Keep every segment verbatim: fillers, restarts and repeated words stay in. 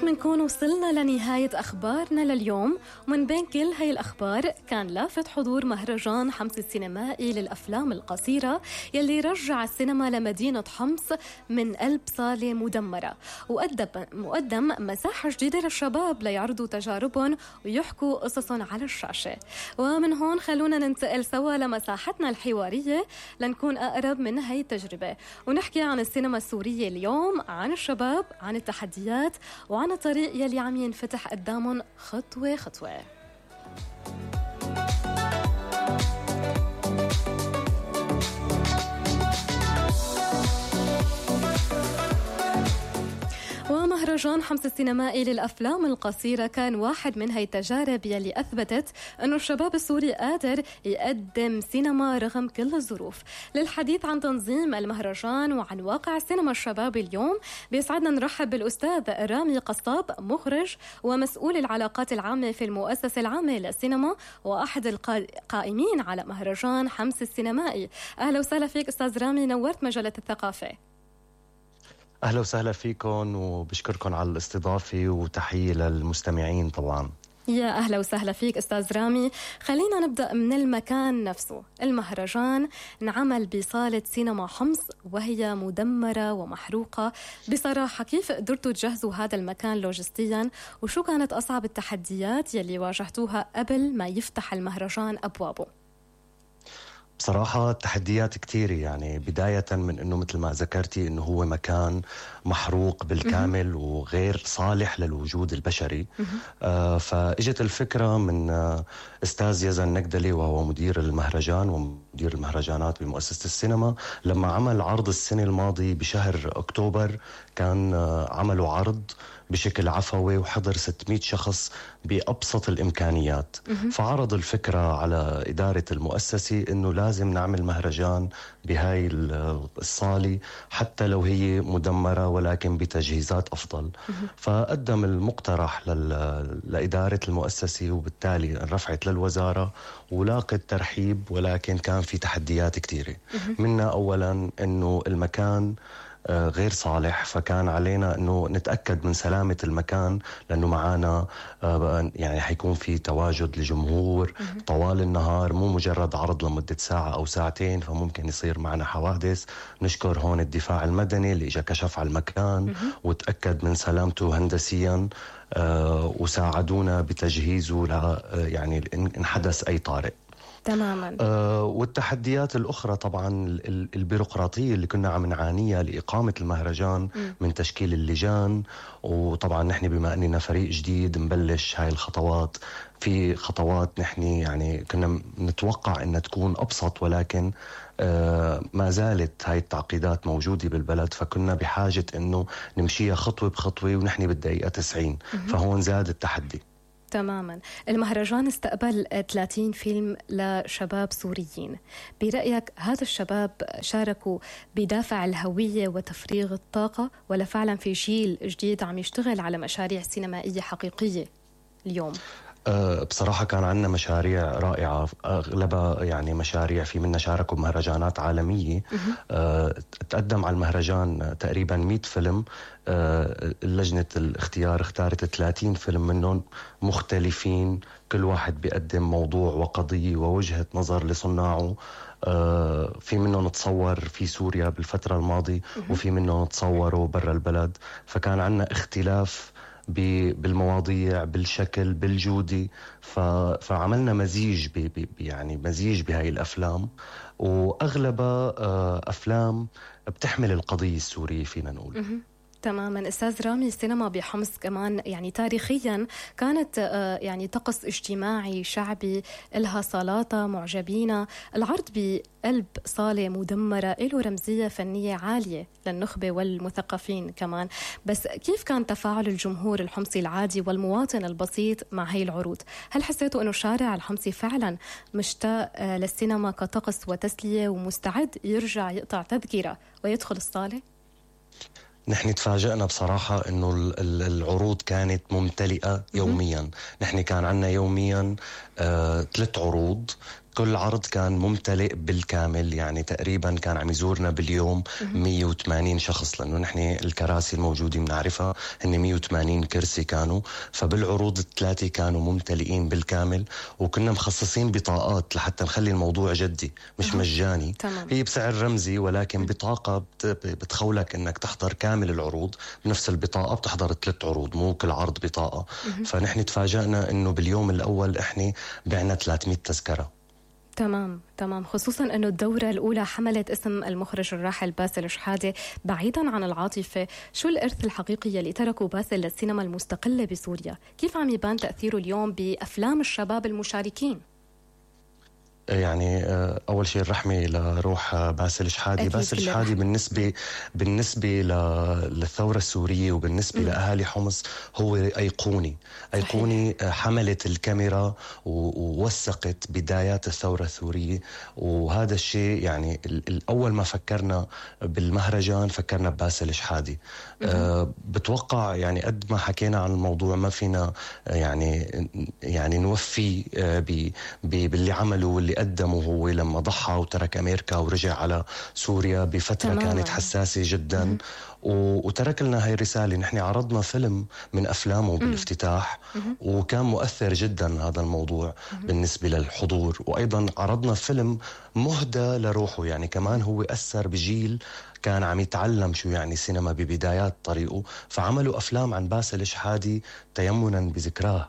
وهيك منكون وصلنا لنهاية أخبارنا لليوم. ومن بين كل هاي الأخبار كان لافت حضور مهرجان حمص السينمائي للأفلام القصيرة يلي رجع السينما لمدينة حمص من قلب صالة مدمرة، وقدم مقدم مساحة جديدة للشباب ليعرضوا تجاربهم ويحكوا قصصهم على الشاشة. ومن هون خلونا ننتقل سوا لمساحتنا الحوارية لنكون أقرب من هاي التجربة ونحكي عن السينما السورية اليوم، عن الشباب، عن التحديات، وعن الطريق يلي عم ينفتح قدامهم خطوة خطوة. ومهرجان حمص السينمائي للأفلام القصيرة كان واحد من هاي التجارب يلي أثبتت أنه الشباب السوري قادر يقدم سينما رغم كل الظروف. للحديث عن تنظيم المهرجان وعن واقع السينما الشبابي اليوم بيسعدنا نرحب بالأستاذ رامي قصاب، مخرج ومسؤول العلاقات العامة في المؤسسة العامة للسينما وأحد القائمين على مهرجان حمص السينمائي. أهلا وسهلا فيك أستاذ رامي، نورت مجلة الثقافة. أهلا وسهلا فيكم وبشكركم على الاستضافة وتحية للمستمعين طبعا. يا أهلا وسهلا فيك أستاذ رامي. خلينا نبدأ من المكان نفسه. المهرجان انعمل بصالة سينما حمص وهي مدمرة ومحروقة. بصراحة كيف قدرتوا تجهزوا هذا المكان لوجستيا، وشو كانت أصعب التحديات يلي واجهتوها قبل ما يفتح المهرجان أبوابه؟ بصراحة التحديات كتيرة، يعني بداية من أنه مثل ما ذكرتي أنه هو مكان محروق بالكامل وغير صالح للوجود البشري. آه فإجت الفكرة من آه أستاذ يزن نقدلي وهو مدير المهرجان ومدير المهرجانات بمؤسسة السينما، لما عمل عرض السنة الماضي بشهر أكتوبر. كان آه عملوا عرض بشكل عفوي وحضر ستمائة شخص بأبسط الإمكانيات. فعرض الفكرة على إدارة المؤسسة إنه لازم نعمل مهرجان بهاي الصالة حتى لو هي مدمرة ولكن بتجهيزات أفضل. فقدم المقترح لإدارة المؤسسة وبالتالي رفعت للوزارة ولاقت ترحيب، ولكن كان في تحديات كتيرة. منها أولا إنه المكان غير صالح، فكان علينا أنه نتأكد من سلامة المكان، لأنه معانا يعني حيكون في تواجد لجمهور طوال النهار، مو مجرد عرض لمدة ساعة أو ساعتين، فممكن يصير معنا حوادث. نشكر هون الدفاع المدني اللي إجا كشف على المكان وتأكد من سلامته هندسيا وساعدونا بتجهيزه ل يعني إن حدث أي طارئ. تماما. آه والتحديات الأخرى طبعا البيروقراطية اللي كنا عم نعانيها لإقامة المهرجان م. من تشكيل اللجان، وطبعا نحن بما أننا فريق جديد نبلش هاي الخطوات. في خطوات نحن يعني كنا نتوقع أن تكون أبسط، ولكن آه ما زالت هاي التعقيدات موجودة بالبلد، فكنا بحاجة أنه نمشيها خطوة بخطوة ونحن بالدقيقة تسعين. م. فهون زاد التحدي. تماما. المهرجان استقبل ثلاثين فيلم لشباب سوريين. برأيك هذا الشباب شاركوا بدافع الهوية وتفريغ الطاقة، ولا فعلا في جيل جديد عم يشتغل على مشاريع سينمائية حقيقية اليوم؟ أه بصراحة كان عندنا مشاريع رائعة، أغلبها يعني مشاريع في منا شاركوا بمهرجانات عالمية. أه تقدم على المهرجان تقريبا مئة فيلم. أه لجنة الاختيار اختارت ثلاثين فيلم منهم مختلفين، كل واحد بيقدم موضوع وقضية ووجهة نظر لصناعه. أه في منهم تصور في سوريا بالفترة الماضية وفي منهم تصوروا برا البلد، فكان عندنا اختلاف بالمواضيع، بالشكل، بالجودة. فعملنا مزيج ب يعني مزيج بهاي الأفلام، وأغلبها أفلام بتحمل القضية السورية فينا نقول. تماما. أستاذ رامي، السينما بحمص كمان يعني تاريخيا كانت يعني طقس اجتماعي شعبي، لها صالاتها معجبينا. العرض بقلب صالة مدمرة له رمزية فنية عالية للنخبة والمثقفين كمان. بس كيف كان تفاعل الجمهور الحمصي العادي والمواطن البسيط مع هاي العروض؟ هل حسيتوا أنه الشارع الحمصي فعلا مشتاق للسينما كطقس وتسلية ومستعد يرجع يقطع تذكرة ويدخل الصالة؟ نحن تفاجأنا بصراحة إنه العروض كانت ممتلئة يوميا. نحن كان عنا يوميا آه ثلاث عروض كل عرض كان ممتلئ بالكامل، يعني تقريبا كان عم يزورنا باليوم مية وثمانين شخص، لأنه نحن الكراسي الموجودة بنعرفها هن مية وثمانين كرسي كانوا. فبالعروض الثلاثة كانوا ممتلئين بالكامل، وكنا مخصصين بطاقات لحتى نخلي الموضوع جدي مش مجاني. تمام. هي بسعر رمزي، ولكن بطاقة بتخولك انك تحضر كامل العروض. بنفس البطاقة بتحضر ثلاث عروض، مو كل عرض بطاقة. فنحن تفاجأنا انه باليوم الاول احنا بعنا ثلاثمية تذكرة. تمام تمام، خصوصا أنه الدورة الأولى حملت اسم المخرج الراحل باسل شحادة. بعيدا عن العاطفة، شو الإرث الحقيقي اللي تركه باسل للسينما المستقلة بسوريا؟ كيف عم يبان تأثيره اليوم بأفلام الشباب المشاركين؟ يعني أول شيء الرحمة لروح باسل شحادة. باسل شحادة بالنسبة بالنسبة للثورة السورية وبالنسبة م. لأهالي حمص هو أيقوني أيقوني حملت الكاميرا ووثقت بدايات الثورة السورية. وهذا الشيء يعني الأول ما فكرنا بالمهرجان فكرنا بباسل شحادة. أه بتوقع يعني قد ما حكينا عن الموضوع ما فينا يعني يعني نوفي باللي عمله واللي قدمه هو لما ضحى وترك أمريكا ورجع على سوريا بفترة تماما. كانت حساسة جدا. م- وترك لنا هاي الرسالة. نحن عرضنا فيلم من أفلامه بالافتتاح، وكان مؤثر جدا هذا الموضوع بالنسبة للحضور. وأيضا عرضنا فيلم مهدى لروحه، يعني كمان هو أثر بجيل كان عم يتعلم شو يعني سينما ببدايات طريقه. فعملوا أفلام عن باسل شحادة تيمنا بذكراه.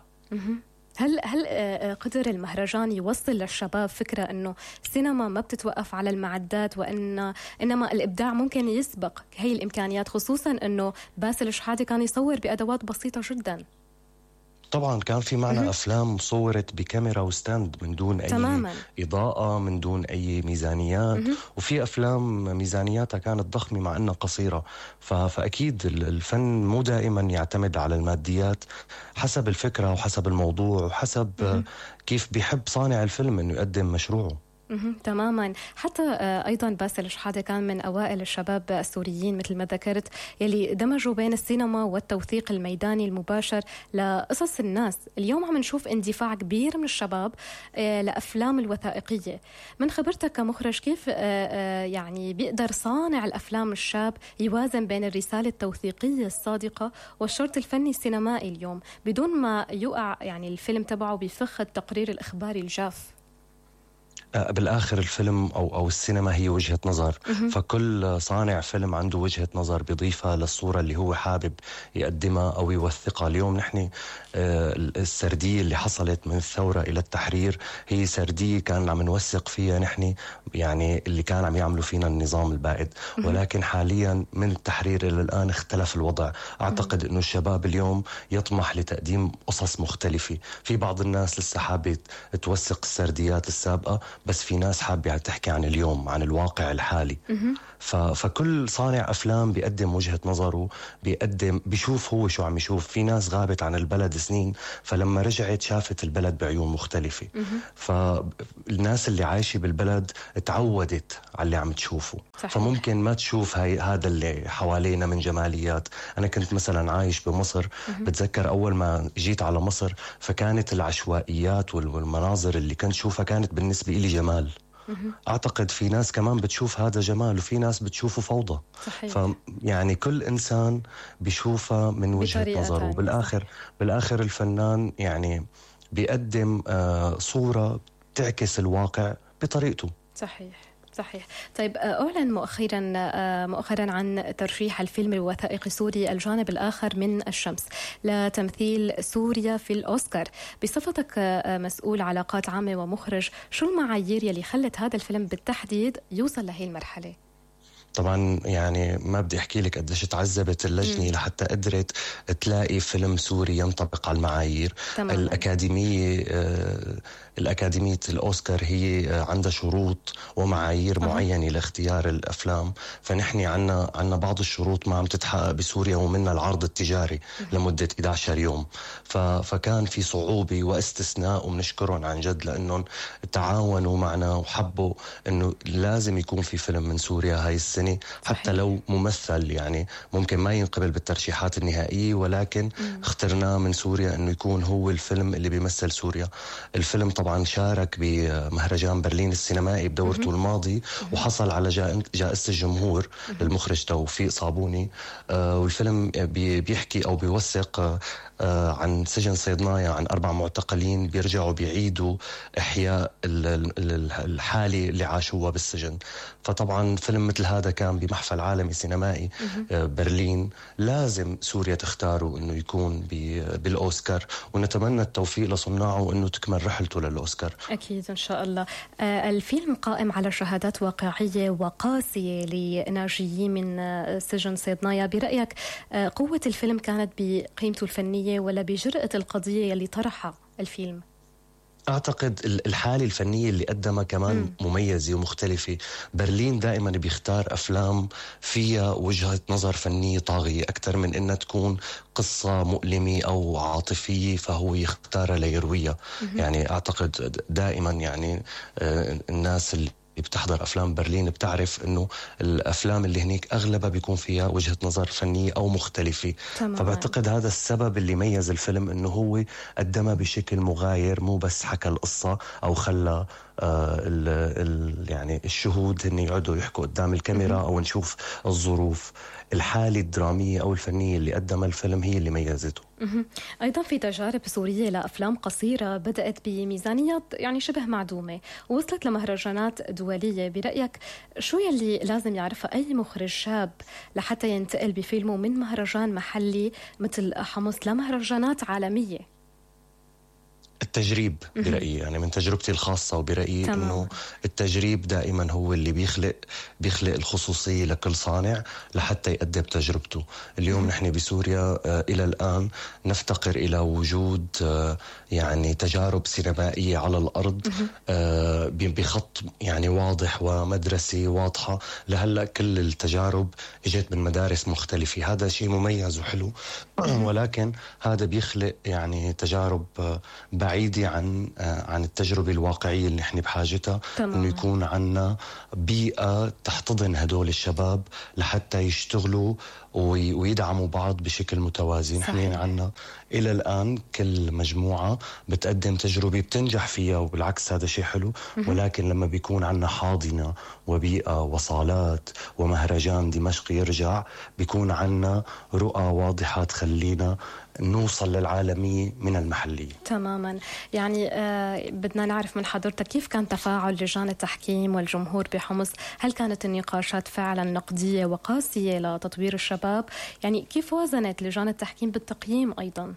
هل هل قدر المهرجان يوصل للشباب فكرة إنه السينما ما بتتوقف على المعدات، وإن إنما الإبداع ممكن يسبق هي الإمكانيات، خصوصاً إنه باسل شحادة كان يصور بأدوات بسيطة جدا؟ طبعا كان في معنا أفلام صورت بكاميرا وستاند من دون أي تماماً. إضاءة، من دون أي ميزانيات. م-م. وفي أفلام ميزانياتها كانت ضخمة مع أنها قصيرة. فأكيد الفن مو دائما يعتمد على الماديات، حسب الفكرة وحسب الموضوع وحسب م-م. كيف بيحب صانع الفيلم أنه يقدم مشروعه. تماما. حتى أيضا باسل شحادة كان من أوائل الشباب السوريين مثل ما ذكرت يلي دمجوا بين السينما والتوثيق الميداني المباشر لقصص الناس. اليوم عم نشوف اندفاع كبير من الشباب لأفلام الوثائقية. من خبرتك كمخرج، كيف يعني بيقدر صانع الأفلام الشاب يوازن بين الرسالة التوثيقية الصادقة والشرط الفني السينمائي اليوم بدون ما يقع يعني الفيلم تبعه بفخ التقرير الإخباري الجاف؟ بالآخر الفيلم أو أو السينما هي وجهة نظر. فكل صانع فيلم عنده وجهة نظر بيضيفها للصورة اللي هو حابب يقدمها أو يوثقها. اليوم نحن السردية اللي حصلت من الثورة إلى التحرير هي سردية كان عم نوثق فيها نحن يعني اللي كان عم يعملوا فينا النظام البائد. ولكن حاليا من التحرير إلى الآن اختلف الوضع. أعتقد أنه الشباب اليوم يطمح لتقديم قصص مختلفة. في بعض الناس لسه حابة توثق السرديات السابقة، بس في ناس حابة تحكي عن اليوم، عن الواقع الحالي. فكل صانع أفلام بيقدم وجهة نظره، بيقدم بيشوف هو شو عم يشوف. في ناس غابت عن البلد سنين، فلما رجعت شافت البلد بعيون مختلفة. فالناس اللي عايشة بالبلد تعودت على اللي عم تشوفه. صحيح. فممكن ما تشوف هاي هذا اللي حوالينا من جماليات. أنا كنت مثلا عايش بمصر، بتذكر أول ما جيت على مصر فكانت العشوائيات والمناظر اللي كنت شوفها كانت بالنسبة إلي جمال. أعتقد في ناس كمان بتشوف هذا جمال، وفي ناس بتشوفه فوضى. صحيح. فيعني كل إنسان بيشوفها من وجهة نظره. وبالآخر بالآخر الفنان يعني بيقدم آه صورة تعكس الواقع بطريقته. صحيح صحيح. طيب، أعلن مؤخرا مؤخرا عن ترشيح الفيلم الوثائقي السوري الجانب الآخر من الشمس لتمثيل سوريا في الأوسكار. بصفتك مسؤول علاقات عامة ومخرج، شو المعايير يلي خلت هذا الفيلم بالتحديد يوصل لهي المرحلة؟ طبعا يعني ما بدي أحكي لك قديش تعذبت اللجنة لحتى قدرت تلاقي فيلم سوري ينطبق على المعايير. تماما. الأكاديمية آه الأكاديمية الأوسكار هي عندها شروط ومعايير أه. معينة لاختيار الأفلام. فنحن عنا عنا بعض الشروط ما عم تتحقق بسوريا، ومنها العرض التجاري أه. لمدة إحدى عشر يوم. فكان في صعوبة واستثناء، وبنشكرهم عن جد لأنهم تعاونوا معنا وحبوا أنه لازم يكون في فيلم من سوريا هاي السنة. السنة، حتى لو ممثل يعني ممكن ما ينقبل بالترشيحات النهائية، ولكن مم. اخترناه من سوريا أنه يكون هو الفيلم اللي بيمثل سوريا. الفيلم طبعا شارك بمهرجان برلين السينمائي بدورته مم. الماضي مم. وحصل على جائزة الجمهور مم. للمخرج توفيق صابوني. آه والفيلم بي بيحكي أو بيوثق آه عن سجن صيدنايا، عن أربع معتقلين بيرجعوا بيعيدوا إحياء الحالة اللي عاشوها بالسجن. فطبعا فيلم مثل هذا كان بمحفل عالمي سينمائي برلين، لازم سوريا تختاره أنه يكون بالأوسكار، ونتمنى التوفيق لصناعه أنه تكمل رحلته للأوسكار. أكيد إن شاء الله. الفيلم قائم على شهادات واقعية وقاسية لناجيين من سجن صيدنايا. برأيك قوة الفيلم كانت بقيمته الفنية ولا بجرأة القضية اللي طرحها الفيلم؟ أعتقد الحالة الفنية اللي قدمها كمان م. مميزة ومختلفة. برلين دائما بيختار أفلام فيها وجهة نظر فنية طاغية أكثر من إنها تكون قصة مؤلمة أو عاطفية فهو يختارها ليرويها. م. يعني أعتقد دائما يعني الناس اللي بتحضر أفلام برلين بتعرف إنه الأفلام اللي هناك أغلبها بيكون فيها وجهة نظر فنية أو مختلفة. تمام. فبعتقد هذا السبب اللي ميز الفيلم، إنه هو قدمها بشكل مغاير، مو بس حكى القصة أو خلى آه ال ال يعني الشهود هن يقعدوا يحكوا قدام الكاميرا أو نشوف الظروف. الحالة الدرامية أو الفنية اللي قدمها الفيلم هي اللي ميزته. أيضا في تجارب سورية لأفلام قصيرة بدأت بميزانيات يعني شبه معدومة ووصلت لمهرجانات دولية. برأيك شو يلي لازم يعرفها أي مخرج شاب لحتى ينتقل بفيلمه من مهرجان محلي مثل حمص لمهرجانات عالمية؟ التجريب برأيي، يعني من تجربتي الخاصة وبرأيي إنه التجريب دائما هو اللي بيخلق بيخلق الخصوصية لكل صانع لحتى يقدم تجربته. اليوم نحن بسوريا آه إلى الآن نفتقر إلى وجود آه يعني تجارب سينمائية على الأرض آه بخط يعني واضح ومدرسة واضحة. لهلأ كل التجارب اجت من مدارس مختلفة، هذا شيء مميز وحلو، ولكن هذا بيخلق يعني تجارب آه بعيدة عن عن التجربة الواقعية اللي نحن بحاجتها. إنه يكون عنا بيئة تحتضن هدول الشباب لحتى يشتغلوا ويدعموا بعض بشكل متوازي. نحن عنا إلى الآن كل مجموعة بتقدم تجربة بتنجح فيها، وبالعكس هذا شيء حلو. ولكن لما بيكون عنا حاضنة وبيئة وصالات ومهرجان دمشق يرجع، بيكون عنا رؤى واضحة تخلينا نوصل للعالمية من المحلية. تماما. يعني آه بدنا نعرف من حضرتك كيف كان تفاعل لجان التحكيم والجمهور بحمص؟ هل كانت النقاشات فعلا نقدية وقاسية لتطوير الشباب؟ يعني كيف وازنت لجان التحكيم بالتقييم أيضا؟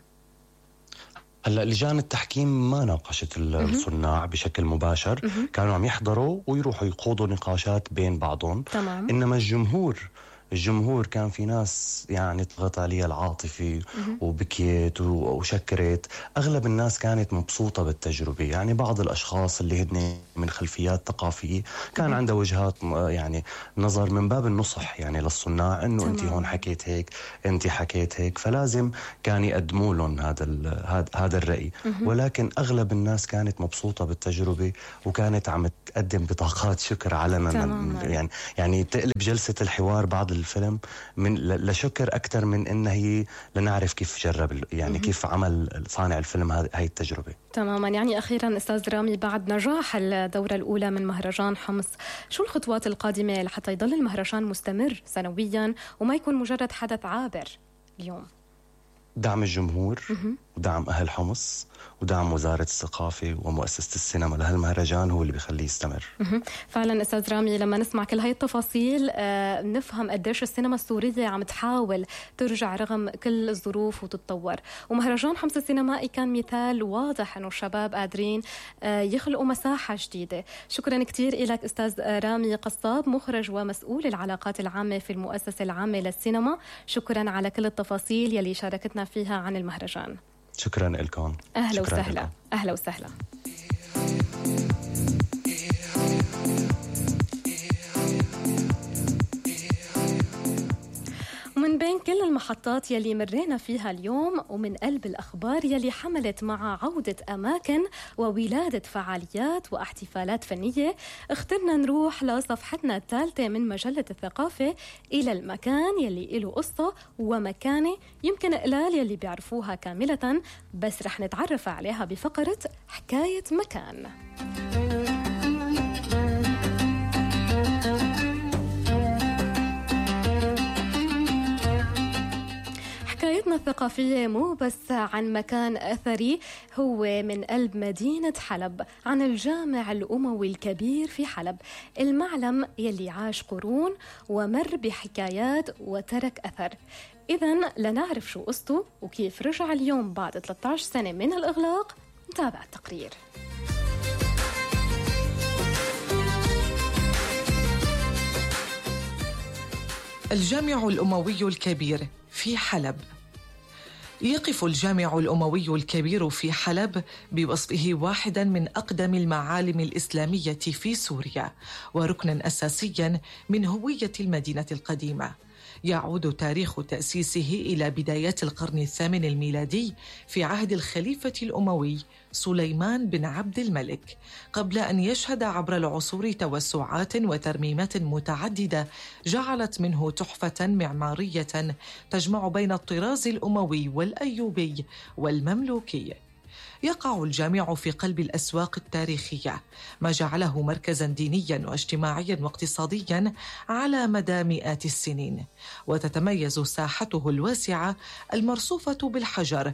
هلا لجان التحكيم ما ناقشت الصناع بشكل مباشر، مه. كانوا عم يحضروا ويروحوا يقودوا نقاشات بين بعضهم. تمام. إنما الجمهور الجمهور كان في ناس يعني طغت عليها العاطفة وبكيت وشكرت. أغلب الناس كانت مبسوطة بالتجربة. يعني بعض الأشخاص اللي هن من خلفيات ثقافية كان عندها وجهات يعني نظر من باب النصح يعني للصناع، إنه أنت هون حكيت هيك، أنت حكيت هيك، فلازم كان يقدموا لهم هذا هذا الرأي. ولكن أغلب الناس كانت مبسوطة بالتجربة وكانت عم تقدم بطاقات شكر علنا. يعني يعني تقلب جلسة الحوار بعد الفيلم من لشكر أكثر من إنها هي لنعرف كيف جرب يعني كيف عمل صانع الفيلم هاي التجربة. تماما. يعني أخيرا أستاذ رامي، بعد نجاح الدورة الأولى من مهرجان حمص، شو الخطوات القادمة لحتى يضل المهرجان مستمر سنويا وما يكون مجرد حدث عابر اليوم؟ دعم الجمهور، ودعم أهل حمص، ودعم وزارة الثقافة ومؤسسة السينما لهالمهرجان هو اللي بيخليه يستمر. فعلا أستاذ رامي، لما نسمع كل هاي التفاصيل آه نفهم قديش السينما السورية عم تحاول ترجع رغم كل الظروف وتتطور. ومهرجان حمص السينمائي كان مثال واضح أنه الشباب قادرين آه يخلقوا مساحة جديدة. شكرا كتير لك أستاذ رامي قصاب، مخرج ومسؤول العلاقات العامة في المؤسسة العامة للسينما. شكرا على كل التفاصيل يلي شاركتنا فيها عن المهرجان. شكرا لكم. أهلا وسهلا. أهلا وسهلا. ومن بين كل المحطات يلي مرينا فيها اليوم ومن قلب الأخبار يلي حملت مع عودة أماكن وولادة فعاليات واحتفالات فنية، اخترنا نروح لصفحتنا الثالثة من مجلة الثقافة إلى المكان يلي له قصة ومكانة يمكن قلال يلي بيعرفوها كاملة، بس رح نتعرف عليها بفقرة حكاية مكان. حكايتنا الثقافية مو بس عن مكان أثري، هو من قلب مدينة حلب، عن الجامع الأموي الكبير في حلب، المعلم يلي عاش قرون ومر بحكايات وترك أثر. إذن لنعرف شو قصته وكيف رجع اليوم بعد ثلاثة عشر سنة من الإغلاق، نتابع التقرير. الجامع الأموي الكبير في حلب. يقف الجامع الأموي الكبير في حلب بوصفه واحداً من أقدم المعالم الإسلامية في سوريا، وركناً أساسياً من هوية المدينة القديمة. يعود تاريخ تأسيسه إلى بدايات القرن الثامن الميلادي في عهد الخليفة الأموي سليمان بن عبد الملك، قبل أن يشهد عبر العصور توسعات وترميمات متعددة جعلت منه تحفة معمارية تجمع بين الطراز الأموي والأيوبي والمملوكي. يقع الجامع في قلب الأسواق التاريخية، ما جعله مركزاً دينياً واجتماعياً واقتصادياً على مدى مئات السنين. وتتميز ساحته الواسعة المرصوفة بالحجر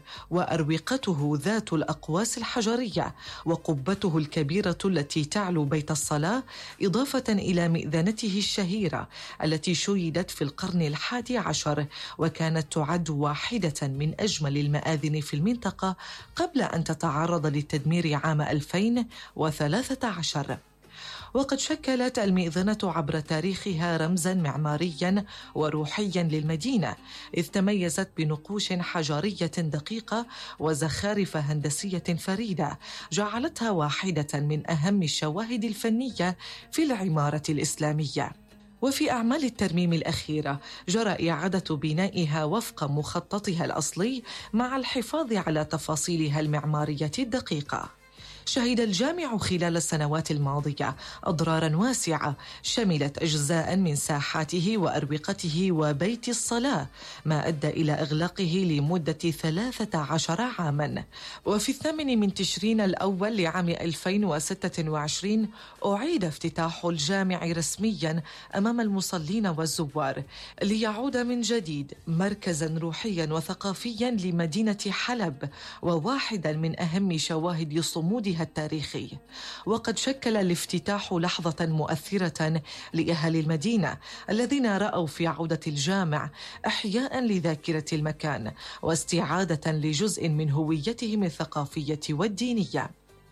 وأروقته ذات الأقواس الحجرية وقبته الكبيرة التي تعلو بيت الصلاة، إضافة إلى مئذنته الشهيرة التي شيدت في القرن الحادي عشر، وكانت تعد واحدة من أجمل المآذن في المنطقة قبل أن تتعرض للتدمير عام ألفين وثلاثة عشر. وقد شكلت المئذنة عبر تاريخها رمزاً معمارياً وروحياً للمدينة، إذ تميزت بنقوش حجرية دقيقة وزخارف هندسية فريدة جعلتها واحدة من أهم الشواهد الفنية في العمارة الإسلامية. وفي أعمال الترميم الأخيرة جرى إعادة بنائها وفق مخططها الأصلي مع الحفاظ على تفاصيلها المعمارية الدقيقة. شهد الجامع خلال السنوات الماضية أضراراً واسعة شملت أجزاء من ساحاته وأروقته وبيت الصلاة، ما أدى إلى إغلاقه لمدة ثلاثة عشر عاماً. وفي الثامن من تشرين الأول لعام ألفين وستة وعشرين أعيد افتتاح الجامع رسمياً أمام المصلين والزوار، ليعود من جديد مركزاً روحياً وثقافياً لمدينة حلب، وواحداً من أهم شواهد صمود التاريخي. وقد شكل الافتتاح لحظة مؤثرة لأهل المدينة الذين رأوا في عودة الجامع إحياء لذاكرة المكان واستعادة لجزء من هويتهم الثقافية والدينية.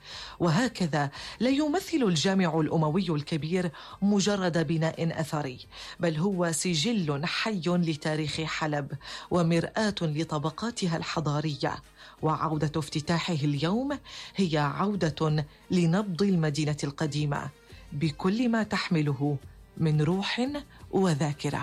وهكذا لا يمثل الجامع الأموي الكبير مجرد بناء أثري، بل هو سجل حي لتاريخ حلب ومرآة لطبقاتها الحضارية. وعودة افتتاحه اليوم هي عودة لنبض المدينة القديمة بكل ما تحمله من روح وذاكرة.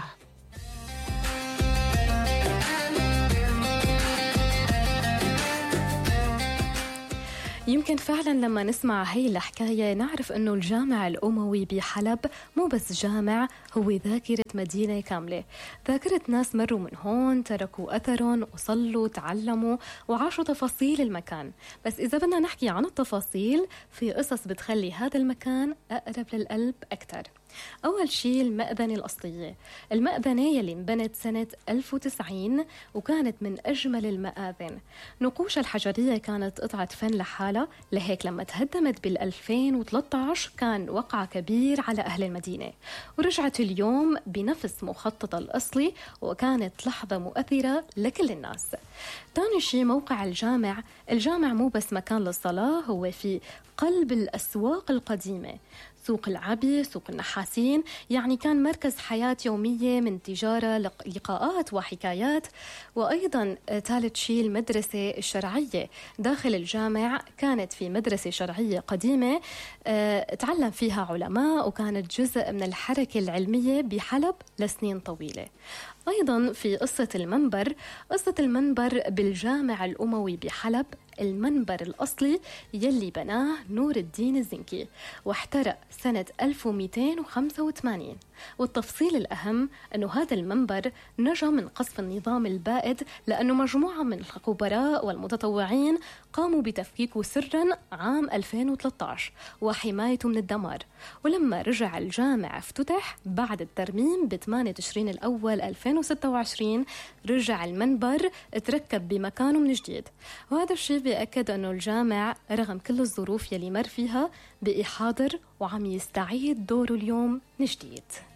يمكن فعلا لما نسمع هاي الحكاية نعرف أنه الجامع الأموي بحلب مو بس جامع، هو ذاكرة مدينة كاملة، ذاكرة ناس مروا من هون، تركوا أثرهم وصلوا تعلموا وعاشوا تفاصيل المكان. بس إذا بدنا نحكي عن التفاصيل، في قصص بتخلي هذا المكان أقرب للقلب أكتر. أول شيء المأذنة الأصلية، المأذنة يلي انبنت سنة ألف وتسعين وكانت من أجمل المآذن. نقوشها الحجرية كانت قطعة فن لحالها، لهيك لما تهدمت بالألفين وثلاثة عشر كان وقع كبير على أهل المدينة، ورجعت اليوم بنفس مخططها الأصلي، وكانت لحظة مؤثرة لكل الناس. تاني شيء موقع الجامع، الجامع مو بس مكان للصلاة، هو في قلب الأسواق القديمة، سوق العبي، سوق النحاسين، يعني كان مركز حياة يومية من تجارة، لقاءات وحكايات. وأيضا ثالث شيء المدرسة الشرعية، داخل الجامع كانت في مدرسة شرعية قديمة تعلم فيها علماء، وكانت جزء من الحركة العلمية بحلب لسنين طويلة. أيضا في قصة المنبر، قصة المنبر بالجامع الأموي بحلب، المنبر الأصلي يلي بناه نور الدين الزنكي واحترق سنة ألف ومئتين وخمسة وثمانين. والتفصيل الأهم أنه هذا المنبر نجا من قصف النظام البائد لأنه مجموعة من الخبراء والمتطوعين قاموا بتفكيكه سرا عام ألفين وثلاثة عشر وحمايته من الدمار. ولما رجع الجامع افتتح بعد الترميم ب ثمانية تشرين الأول ألفين وستة وعشرين، رجع المنبر تركب بمكانه من جديد. وهذا الشيء بيأكد أنه الجامع رغم كل الظروف يلي مر فيها بقي حاضر وعم يستعيد دوره اليوم من جديد.